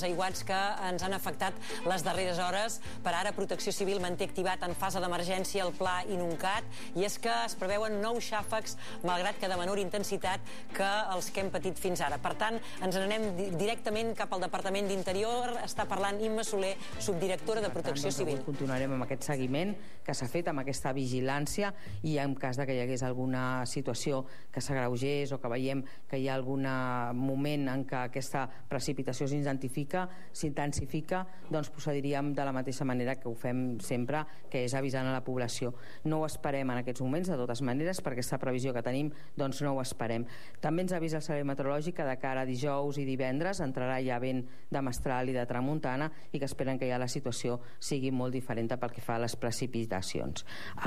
Els aiguats que ens han afectat les darreres hores. Per ara, Protecció Civil manté activat en fase d'emergència el pla Inuncat, i és que es preveuen nous xàfecs, malgrat que de menor intensitat que els que hem patit fins ara. Per tant, ens n'anem directament cap al Departament d'Interior. Està parlant Imma Soler, subdirectora de Protecció Civil. Continuarem amb aquest seguiment que s'ha fet, amb aquesta vigilància, i en cas de que hi hagués alguna situació que s'agreugés o que veiem que hi ha algun moment en què aquesta precipitació s'intensifica, doncs procediríem de la mateixa manera que ho fem sempre, que és avisant a la població. No ho esperem en aquests moments, de totes maneres, per aquesta previsió que tenim, doncs no ho esperem. També ens avisa el Servei Meteorològic que de cara a dijous i divendres entrarà ja vent de mestral i de tramuntana, i que esperen que ja la situació sigui molt diferent pel que fa a les precipitacions.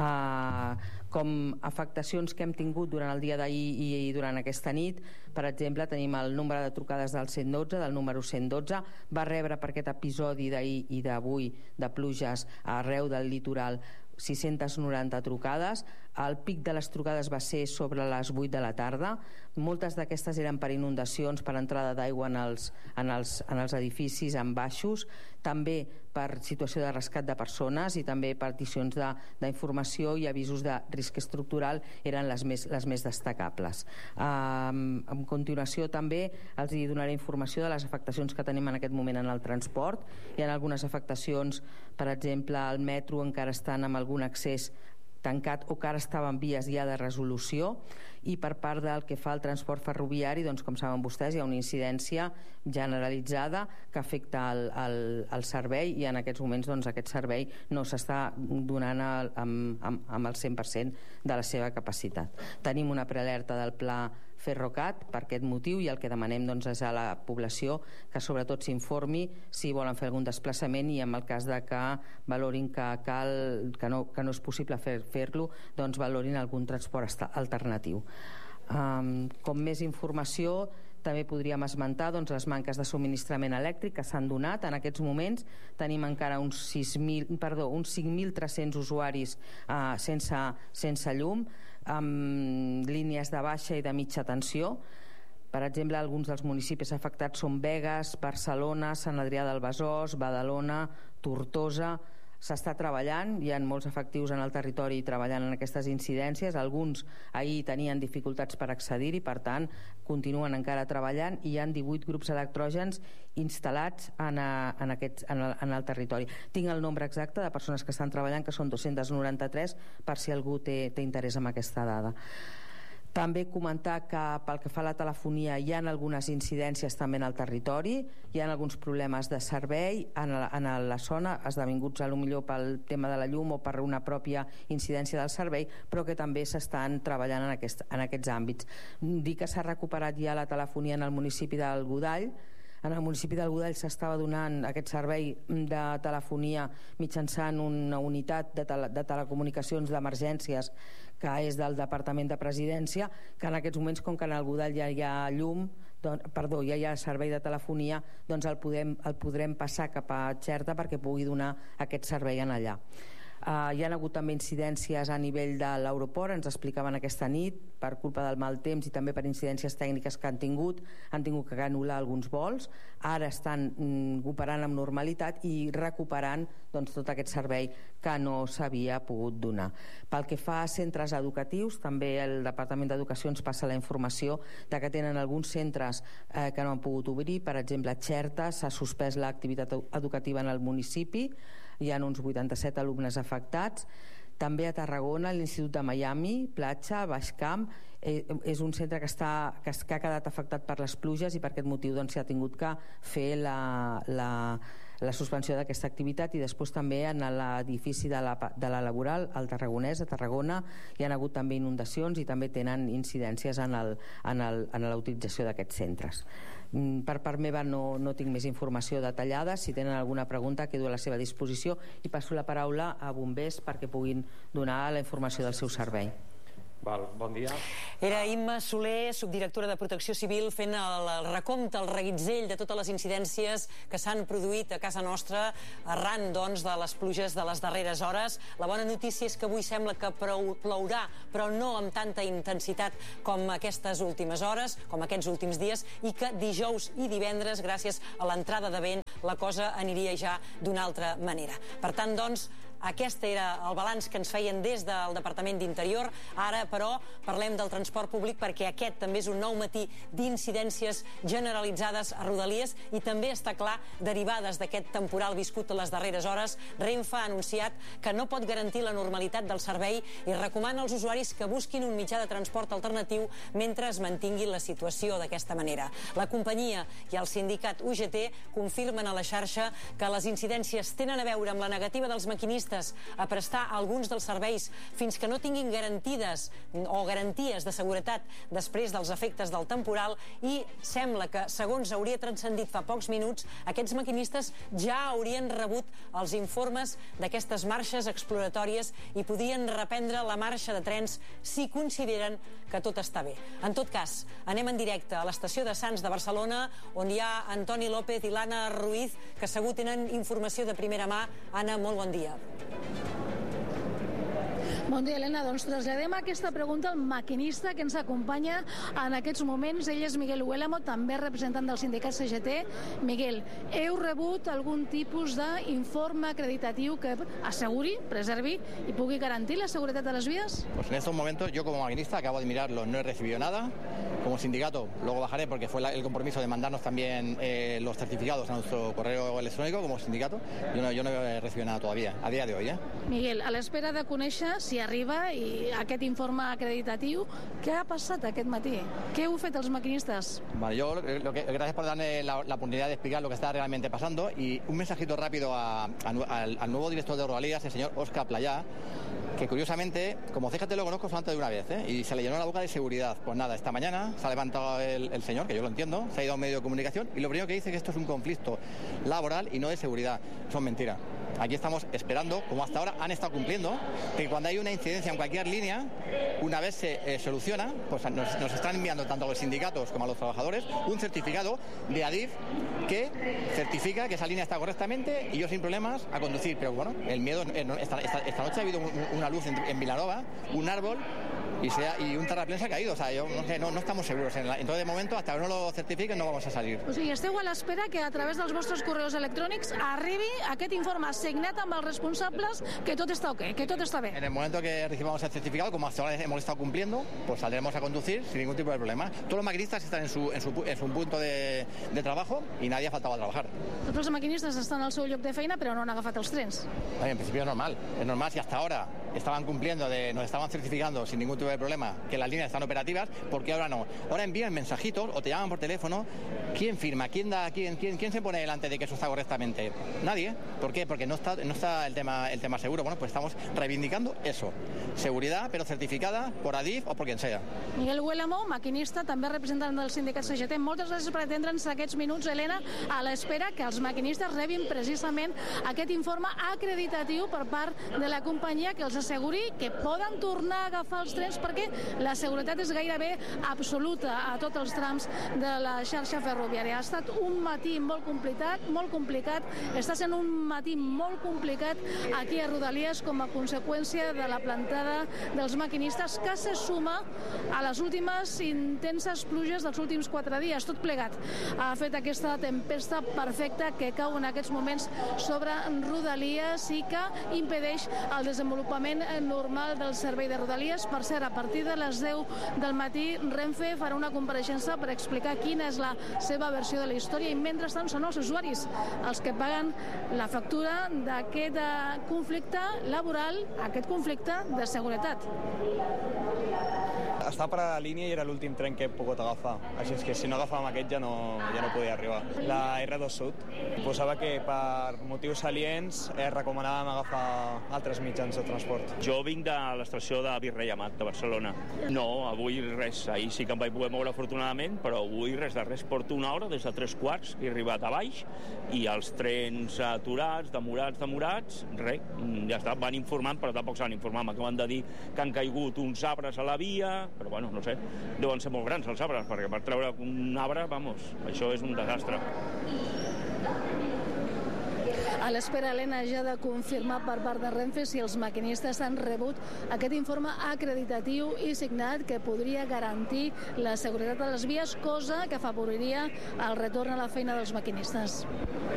Com afectacions que hem tingut durant el dia d'ahir i durant aquesta nit, per exemple, tenim el nombre de trucades del 112, del número 112, va rebre per aquest episodi d'ahir i d'avui de pluges arreu del litoral 690 trucades. El pic de les trucades va ser sobre les 8 de la tarda. Moltes d'aquestes eren per inundacions, per entrada d'aigua en els edificis en baixos, també per situació de rescat de persones, i també peticions d'informació i avisos de risc estructural eren les més destacables. A continuació també els donaré informació de les afectacions que tenim en aquest moment en el transport. Hi ha algunes afectacions, per exemple, al metro encara estan amb algun accés tancat o que ara estava en vies ja de resolució, i per part del que fa al transport ferroviari, doncs com saben vostès, hi ha una incidència generalitzada que afecta el servei, i en aquests moments doncs aquest servei no s'està donant amb el 100% de la seva capacitat. Tenim una prealerta del pla Ferrocat per aquest motiu, i el que demanem doncs és a la població que sobretot s'informi si volen fer algun desplaçament, i en el cas de que valorin que no és possible fer-lo, doncs valorin algun transport alternatiu. Com més informació també podríem esmentar les manques de subministrament elèctric que s'han donat. En aquests moments tenim encara uns 5.300 usuaris sense llum, amb línies de baixa i de mitja tensió. Per exemple, alguns dels municipis afectats són Begues, Barcelona, Sant Adrià del Besòs, Badalona, Tortosa. S'està treballant, hi ha molts efectius en el territori treballant en aquestes incidències. Alguns ahir tenien dificultats per accedir-hi, per tant continuen encara treballant, i hi ha 18 grups electrògens instal·lats en el territori. Tinc el nombre exacte de persones que estan treballant, que són 293, per si algú té interès en aquesta dada. També comentar que pel que fa a la telefonia hi ha algunes incidències també en el territori, hi ha alguns problemes de servei en la zona, esdevinguts potser pel tema de la llum o per una pròpia incidència del servei, però que també s'estan treballant en aquests àmbits. Dir que s'ha recuperat ja la telefonia en el municipi del Godall. En el municipi del Godall s'estava donant aquest servei de telefonia mitjançant una unitat de telecomunicacions d'emergències que és del Departament de Presidència, que en aquests moments, com que en el Godall ja hi ha ja hi ha servei de telefonia, doncs el podrem passar cap a Xerta perquè pugui donar aquest servei en allà. Hi ha hagut també incidències a nivell de l'aeroport, ens explicaven aquesta nit, per culpa del mal temps i també per incidències tècniques que han tingut que anul·lar alguns vols. Ara estan operant amb normalitat i recuperant tot aquest servei que no s'havia pogut donar. Pel que fa a centres educatius, també el Departament d'Educació ens passa la informació de que tenen alguns centres que no han pogut obrir. Per exemple, a Xerta s'ha suspès l'activitat educativa en el municipi, hi ha uns 87 alumnes afectats. També a Tarragona, l'Institut de Miami, Platja, Baix Camp, és un centre que ha quedat afectat per les pluges, i per aquest motiu s'ha tingut que fer la suspensió d'aquesta activitat. I després també en l'edifici de la Laboral, al Tarragonès, a Tarragona, hi ha hagut també inundacions i també tenen incidències en la utilització d'aquests centres. Per part meva no tinc més informació detallada. Si tenen alguna pregunta quedo a la seva disposició i passo la paraula a bombers perquè puguin donar la informació del seu servei. Bon dia. Era Imma Soler, subdirectora de Protecció Civil, fent el recompte, el reguitzell de totes les incidències que s'han produït a casa nostra arran, doncs, de les pluges de les darreres hores. La bona notícia és que avui sembla que plourà, però no amb tanta intensitat com aquestes últimes hores, com aquests últims dies, i que dijous i divendres, gràcies a l'entrada de vent, la cosa aniria ja d'una altra manera. Per tant, doncs, aquest era el balanç que ens feien des del Departament d'Interior. Ara, però, parlem del transport públic perquè aquest també és un nou matí d'incidències generalitzades a Rodalies i també està clar, derivades d'aquest temporal viscut a les darreres hores, Renfe ha anunciat que no pot garantir la normalitat del servei i recomana als usuaris que busquin un mitjà de transport alternatiu mentre es mantingui la situació d'aquesta manera. La companyia i el sindicat UGT confirmen a la xarxa que les incidències tenen a veure amb la negativa dels maquinistes a prestar alguns dels serveis fins que no tinguin garanties de seguretat després dels efectes del temporal i sembla que, segons hauria transcendit fa pocs minuts, aquests maquinistes ja haurien rebut els informes d'aquestes marxes exploratòries i podrien reprendre la marxa de trens si consideren que tot està bé. En tot cas, anem en directe a l'estació de Sants de Barcelona, on hi ha Antoni López i l'Anna Ruiz, que segur tenen informació de primera mà. Anna, molt bon dia. Bon dia, Helena. Doncs traslladem aquesta pregunta al maquinista que ens acompanya en aquests moments. Ell és Miguel Huélamo, també representant del sindicat CGT. Miguel, heu rebut algun tipus d'informe acreditatiu que asseguri, preservi y pugui garantir la seguridad de las vías? Pues en estos momentos, yo como maquinista, acabo de mirarlo, no he recibido nada. Como sindicato, luego bajaré porque fue el compromiso de mandarnos también los certificados a nuestro correo electrónico como sindicato. Yo no he recibido nada todavía, a día de hoy. Miguel, a l'espera de conèixer si arriba i aquest informe acreditatiu, què ha passat aquest matí? Què heu fet els maquinistes? Vale, gracias por darme la oportunidad de explicar lo que está realmente pasando y un mensajito rápido al nuevo director de Rodalías, el señor Óscar Playá, que curiosamente, como CGT lo conozco solamente de una vez, y se le llenó la boca de seguridad. Pues nada, esta mañana se ha levantado el señor, que yo lo entiendo, se ha ido a un medio de comunicación y lo primero que dice es que esto es un conflicto laboral y no de seguridad. Eso es mentira. Aquí estamos esperando, como hasta ahora han estado cumpliendo, que cuando hay una incidencia en cualquier línea, una vez se soluciona, pues nos están enviando tanto a los sindicatos como a los trabajadores un certificado de Adif que certifica que esa línea está correctamente y yo sin problemas a conducir. Pero bueno, el miedo, esta noche ha habido una luz en Vilanova, un árbol y un terraplén se ha caído. O sea, no estamos seguros. Entonces, de momento, hasta que no lo certifiquen, no vamos a salir. O sigui, esteu a l'espera que a través dels vostres correus electrònics arribi aquest informe signat amb els responsables que tot està ok, que tot està bé. En el momento que recibamos el certificado, como hasta ahora hemos estado cumpliendo, pues saldremos a conducir sin ningún tipo de problema. Todos los maquinistas están en su punto de trabajo y nadie ha faltado a trabajar. Tots els maquinistes estan al seu lloc de feina però no han agafat els trens. En principio es normal si hasta ahora estaban cumpliendo, nos estaban certificando sin ningún tipo de problema que las líneas están operativas, ¿por qué ahora no? Ahora envían mensajitos o te llaman por teléfono. ¿Quién firma? ¿Quién se pone delante de que eso está correctamente? Nadie. ¿Por qué? Porque no está el tema seguro. Bueno, pues estamos reivindicando eso. Seguridad, pero certificada por Adif o por quien sea. Miguel Huélamo, maquinista, també representant del sindicat CGT. Moltes gràcies per atendre'ns aquests minuts, Helena, a l'espera que els maquinistes rebin precisament aquest informe acreditatiu per part de la companyia que els asseguri que poden tornar a agafar els trens perquè la seguretat és gairebé absoluta a tots els trams de la xarxa ferroviària. Ha estat un matí molt complicat, està sent un matí molt complicat aquí a Rodalies com a conseqüència de la plantada dels maquinistes que se suma a les últimes intenses pluges dels últims 4 dies. Tot plegat ha fet aquesta tempesta perfecta que cau en aquests moments sobre Rodalies i que impedeix el desenvolupament normal del servei de Rodalies. Per cert, a partir de les 10 del matí, Renfe farà una compareixença per explicar quina és la seva versió de la història i mentrestant són els usuaris els que paguen la factura d'aquest conflicte laboral, aquest conflicte de seguretat. Estava per a la línia i era l'últim tren que he pogut agafar. Així és que si no agafàvem aquest ja no podia arribar. La R2 Sud. Posava que per motius salients recomanàvem agafar altres mitjans de transport. Jo vinc de l'estació de Virrei Amat, de Barcelona. No, avui res. Ahir sí que em vaig poder moure afortunadament, però avui res de res. Porto una hora des de 3:15, que he arribat a baix, i els trens aturats, demorats, res, ja està, van informant, però tampoc s'han informat. M'acaben de dir que han caigut uns arbres a la via, però bueno, no sé, deuen ser molt grans els arbres, perquè per treure un arbre, vamos, això és un desastre. A l'espera, Helena, ja de confirmar per part de Renfe si els maquinistes han rebut aquest informe acreditatiu i signat que podria garantir la seguretat de les vies, cosa que afavoriria el retorn a la feina dels maquinistes.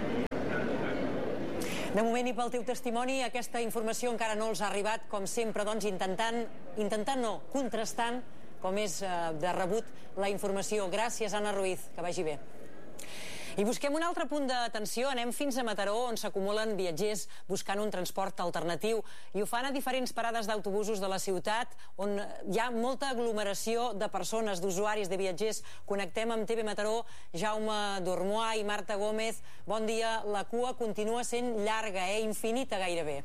De moment, i pel teu testimoni, aquesta informació encara no els ha arribat, com sempre, doncs, contrastant, com és de rebut la informació. Gràcies, Anna Ruiz, que vagi bé. I busquem un altre punt d'atenció. Anem fins a Mataró, on s'acumulen viatgers buscant un transport alternatiu, i ho fan a diferents parades d'autobusos de la ciutat, on hi ha molta aglomeració de persones, d'usuaris, de viatgers. Connectem amb TV Mataró, Jaume Dormois i Marta Gómez. Bon dia. La cua continua sent llarga, infinita gairebé.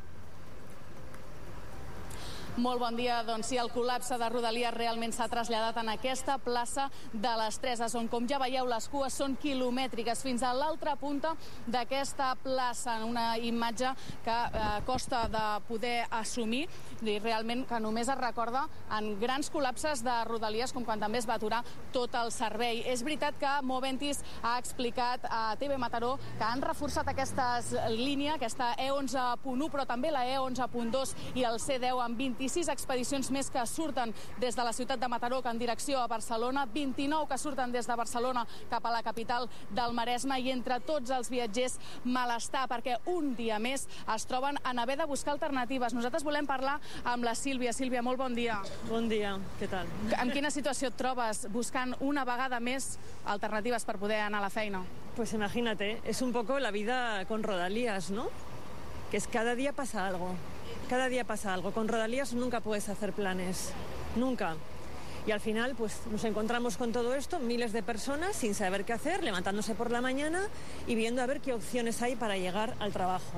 Molt bon dia. Doncs sí, el col·lapse de Rodalies realment s'ha traslladat en aquesta plaça de les Treses, on, com ja veieu, les cues són quilomètriques fins a l'altra punta d'aquesta plaça, una imatge que costa de poder assumir, i realment que només es recorda en grans col·lapses de Rodalies, com quan també es va aturar tot el servei. És veritat que Moventis ha explicat a TV Mataró que han reforçat aquesta línia, aquesta E11.1, però també la E11.2 i el C10 amb 26 expedicions més que surten des de la ciutat de Mataró en direcció a Barcelona, 29 que surten des de Barcelona cap a la capital del Maresme, i entre tots els viatgers malestar, perquè un dia més es troben en haver de buscar alternatives. Nosaltres volem parlar amb la Sílvia. Sílvia, molt bon dia. Bon dia, què tal? En quina situació et trobes buscant una vegada més alternatives per poder anar a la feina? Pues imagínate, es un poco la vida con Rodalies, ¿no? Que es cada día pasa algo. Cada día pasa algo. Con Rodalies nunca puedes hacer planes. Nunca. Y al final, pues nos encontramos con todo esto, miles de personas sin saber qué hacer, levantándose por la mañana y viendo a ver qué opciones hay para llegar al trabajo.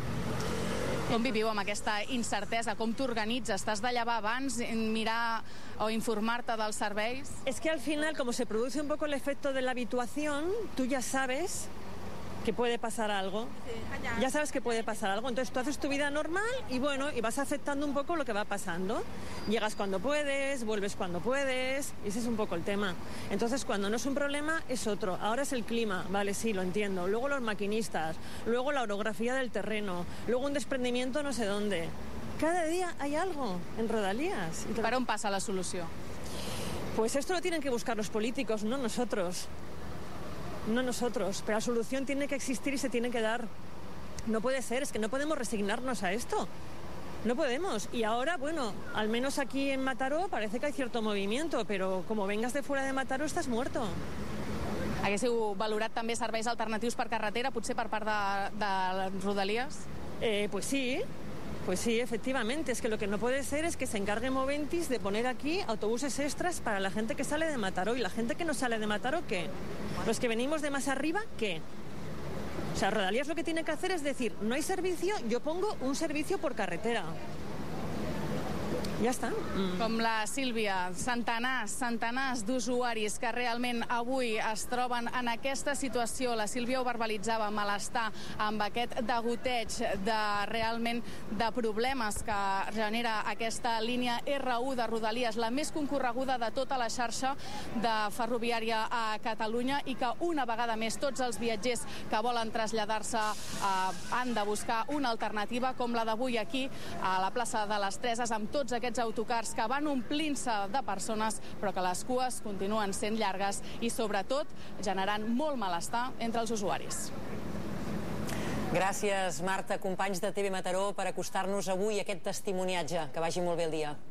Com viviu amb aquesta incertesa? Com t'organitzes? T'has de llevar abans, mirar o informar-te dels serveis? Es que al final, como se produce un poco el efecto de la habituación, tú ya sabes que puede pasar algo. Ya sabes que puede pasar algo. Entonces tú haces tu vida normal y bueno, y vas aceptando un poco lo que va pasando. Llegas cuando puedes, vuelves cuando puedes, y ese es un poco el tema. Entonces cuando no es un problema es otro. Ahora es el clima, vale, sí, lo entiendo. Luego los maquinistas, luego la orografía del terreno, luego un desprendimiento no sé dónde. Cada día hay algo en Rodalies. Per on passa la solució? Pues esto lo tienen que buscar los políticos, no nosotros. No nosotros, pero la solución tiene que existir y se tiene que dar. No puede ser, es que no podemos resignarnos a esto. No podemos. Y ahora, bueno, al menos aquí en Mataró parece que hay cierto movimiento, pero como vengas de fuera de Mataró estás muerto. Haguéssiu valorat també serveis alternatius per carretera, potser per part de Rodalies? Pues sí, efectivamente. Es que lo que no puede ser es que se encargue Moventis de poner aquí autobuses extras para la gente que sale de Mataró. ¿Y la gente que no sale de Mataró qué? Los que venimos de más arriba, ¿qué? O sea, Rodalies lo que tiene que hacer es decir, no hay servicio, yo pongo un servicio por carretera. Ja està. Com la Sílvia, centenars d'usuaris que realment avui es troben en aquesta situació. La Sílvia ho verbalitzava, malestar amb aquest degoteig realment de problemes que genera aquesta línia R1 de Rodalies, la més concorreguda de tota la xarxa de ferroviària a Catalunya, i que una vegada més tots els viatgers que volen traslladar-se han de buscar una alternativa, com la d'avui aquí a la plaça de les Treses, amb tots aquests autocars que van omplint-se de persones, però que les cues continuen sent llargues i, sobretot, generant molt malestar entre els usuaris. Gràcies, Marta, companys de TV Mataró, per acostar-nos avui aquest testimoniatge. Que vagi molt bé el dia.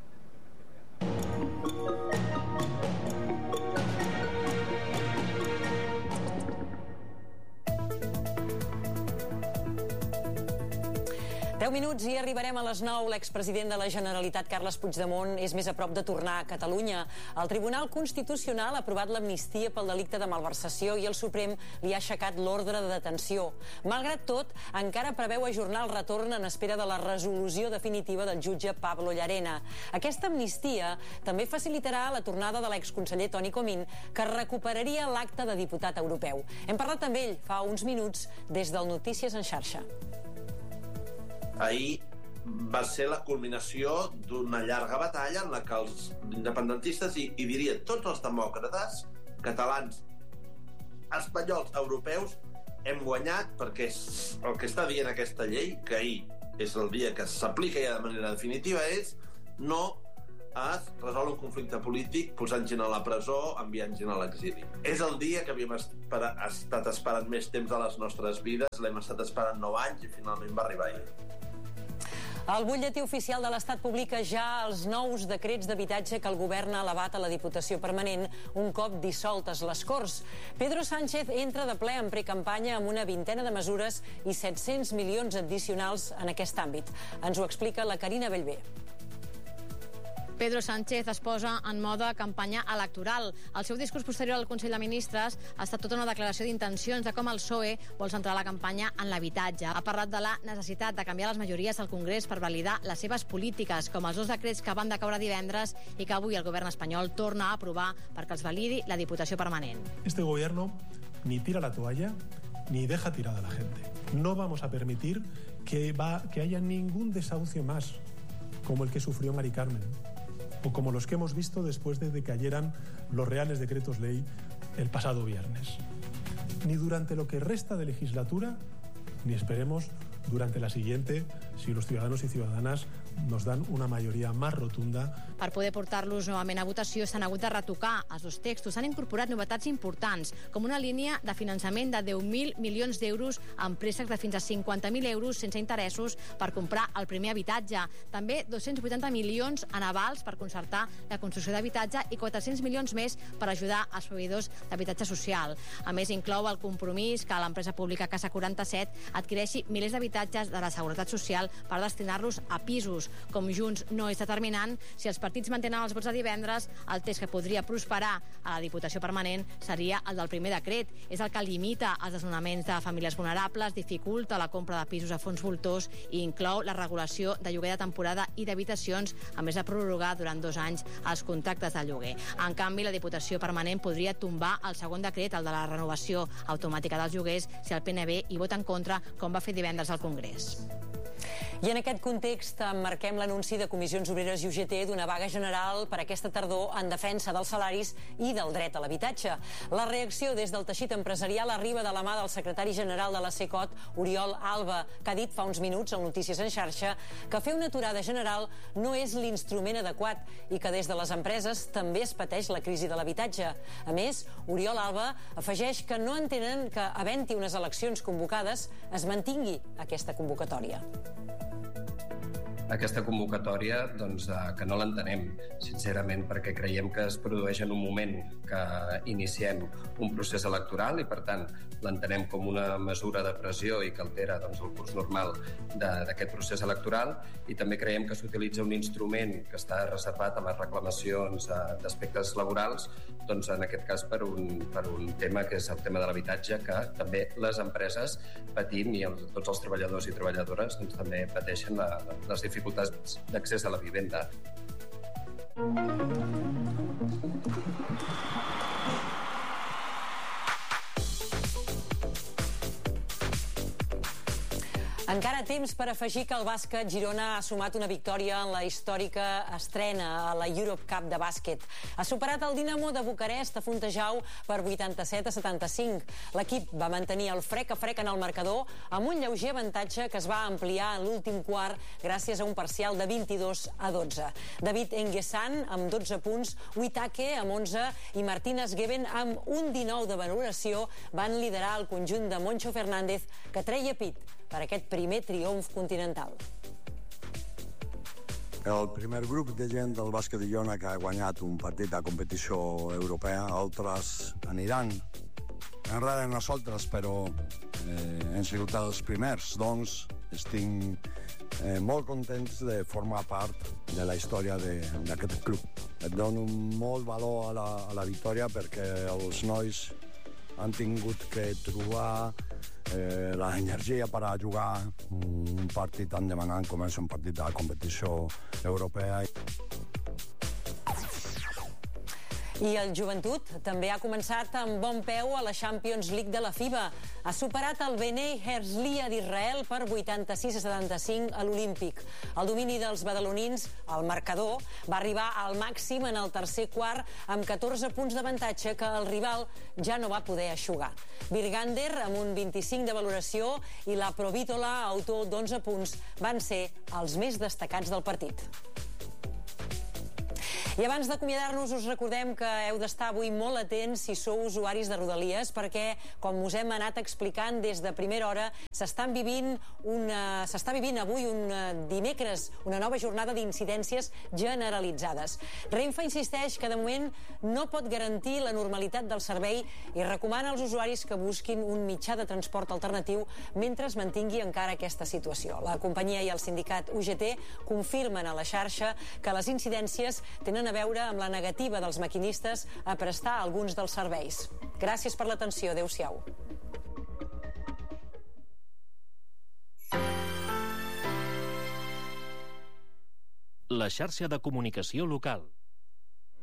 10 minuts i arribarem a les 9. L'expresident de la Generalitat, Carles Puigdemont, és més a prop de tornar a Catalunya. El Tribunal Constitucional ha aprovat l'amnistia pel delicte de malversació i el Suprem li ha aixecat l'ordre de detenció. Malgrat tot, encara preveu ajornar el retorn en espera de la resolució definitiva del jutge Pablo Llarena. Aquesta amnistia també facilitarà la tornada de l'exconseller Toni Comín, que recuperaria l'acta de diputat europeu. Hem parlat amb ell fa uns minuts des del Notícies en xarxa. Ahir va ser la culminació d'una llarga batalla en la que els independentistes, i diria tots els demòcrates, catalans, espanyols, europeus, hem guanyat, perquè el que està dient aquesta llei, que ahir és el dia que s'aplica ja de manera definitiva, és no es resol un conflicte polític posant gent a la presó, enviant gent a l'exili. És el dia que havíem estat esperant més temps de les nostres vides, l'hem estat esperant 9 anys i finalment va arribar ahir. El butlletí oficial de l'Estat publica ja els nous decrets d'habitatge que el govern ha elevat a la Diputació Permanent un cop dissoltes les Corts. Pedro Sánchez entra de ple en precampanya amb una vintena de mesures i 700 milions addicionals en aquest àmbit. Ens ho explica la Carina Bellver. Pedro Sánchez es posa en mode campanya electoral. El seu discurs posterior al Consell de Ministres ha estat tota una declaració d'intencions de com el PSOE vol centrar la campanya en l'habitatge. Ha parlat de la necessitat de canviar les majories al Congrés per validar les seves polítiques, com els 2 decrets que van decaure divendres i que avui el govern espanyol torna a aprovar perquè els validi la Diputació Permanent. Este gobierno ni tira la toalla ni deja tirada a la gente. No vamos a permitir que haya ningún desahucio más, como el que sufrió Mari Carmen, o como los que hemos visto después de que cayeran los reales decretos ley el pasado viernes. Ni durante lo que resta de legislatura, ni esperemos durante la siguiente, si los ciudadanos y ciudadanas nos dan una majoria més rotunda. Per poder portar-los novament a votació s'han hagut de retocar els 2 textos. S'han incorporat novetats importants, com una línia de finançament de 10.000 milions d'euros amb préstecs de fins a 50.000 euros sense interessos per comprar el primer habitatge. També 280 milions en avals per concertar la construcció d'habitatge i 400 milions més per ajudar als proveïdors d'habitatge social. A més, inclou el compromís que l'empresa pública Casa 47 adquireixi milers d'habitatges de la Seguretat Social per destinar-los a pisos. Com Junts no és determinant, si els partits mantenen els vots de divendres, el text que podria prosperar a la Diputació Permanent seria el del primer decret. És el que limita els desnonaments de famílies vulnerables, dificulta la compra de pisos a fons voltors i inclou la regulació de lloguer de temporada i d'habitacions, a més de prorrogar durant 2 anys els contractes de lloguer. En canvi, la Diputació Permanent podria tombar el segon decret, el de la renovació automàtica dels lloguers, si el PNB hi vota en contra, com va fer divendres al Congrés. I en aquest context emmarquem l'anunci de Comissions Obreres i UGT d'una vaga general per aquesta tardor en defensa dels salaris i del dret a l'habitatge. La reacció des del teixit empresarial arriba de la mà del secretari general de la CECOT, Oriol Alba, que ha dit fa uns minuts a Notícies en xarxa que fer una aturada general no és l'instrument adequat i que des de les empreses també es pateix la crisi de l'habitatge. A més, Oriol Alba afegeix que no entenen que, havent-hi unes eleccions convocades, es mantingui aquesta convocatòria. Aquesta convocatòria, doncs, que no l'entenem, sincerament, perquè creiem que es produeix en un moment que iniciem un procés electoral i, per tant, l'entenem com una mesura de pressió i que altera doncs, el curs normal d'aquest procés electoral, i també creiem que s'utilitza un instrument que està reservat a les reclamacions d'aspectes laborals, doncs, en aquest cas per un tema que és el tema de l'habitatge, que també les empreses patim i tots els treballadors i treballadores doncs, també pateixen les dificultats d'accés a la vivenda. Encara temps per afegir que el bàsquet Girona ha sumat una victòria en la històrica estrena a la Europe Cup de bàsquet. Ha superat el Dinamo de Bucarest a Fontejau per 87-75. L'equip va mantenir el frec a frec en el marcador amb un lleuger avantatge que es va ampliar en l'últim quart gràcies a un parcial de 22-12. David Enguessan amb 12 punts, Uitake amb 11 i Martínez Geben amb un 19 de valoració van liderar el conjunt de Moncho Fernández, que treia pit per aquest primer triomf continental. El primer grup de gent del bàsquet de Girona que ha guanyat un partit de competició europea, altres aniran enrere nosaltres, però hem sigut els primers, doncs estic molt contents de formar part de la història d'aquest club. Et dono molt valor a la victòria perquè els nois han tingut que trobar l'energia per a jugar un partit tan demanant com és un partit de la competició europea. I el Joventut també ha començat amb bon peu a la Champions League de la FIBA. Ha superat el Bnei Herzliya d'Israel per 86-75 a l'Olímpic. El domini dels badalonins, el marcador, va arribar al màxim en el tercer quart amb 14 punts d'avantatge que el rival ja no va poder eixugar. Virgander, amb un 25 de valoració, i la Provítola, autor d'11 punts, van ser els més destacats del partit. I abans d'acomiadar-nos us recordem que heu d'estar avui molt atents si sou usuaris de Rodalies perquè, com us hem anat explicant des de primera hora, s'està vivint avui un dimecres una nova jornada d'incidències generalitzades. Renfe insisteix que de moment no pot garantir la normalitat del servei i recomana als usuaris que busquin un mitjà de transport alternatiu mentre es mantingui encara aquesta situació. La companyia i el sindicat UGT confirmen a la xarxa que les incidències tenen a veure amb la negativa dels maquinistes a prestar alguns dels serveis. Gràcies per l'atenció. Adéu-siau. La xarxa de comunicació local.